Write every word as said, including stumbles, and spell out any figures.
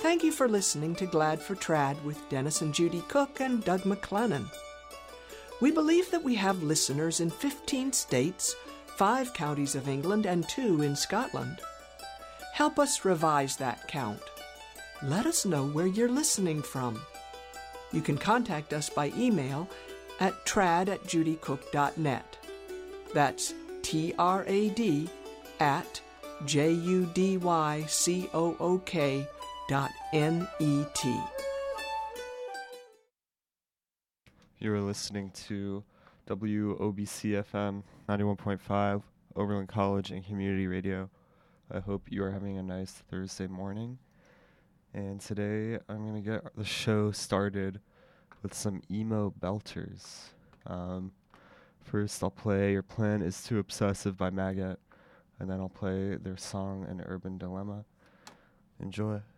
Thank you for listening to Glad for Trad with Dennis and Judy Cook and Doug McLennan. We believe that we have listeners in fifteen states, five counties of England, and two in Scotland. Help us revise that count. Let us know where you're listening from. You can contact us by email at trad at judycook dot net. That's T R A D at J U D Y C O O K dot N E T. You're listening to W O B C F M ninety-one point five, Oberlin College and Community Radio. I hope you are having a nice Thursday morning. And today I'm going to get the show started with some emo belters. Um, first I'll play Your Plan Is Too Obsessive by Maggot, and then I'll play their song An Urban Dilemma. Enjoy.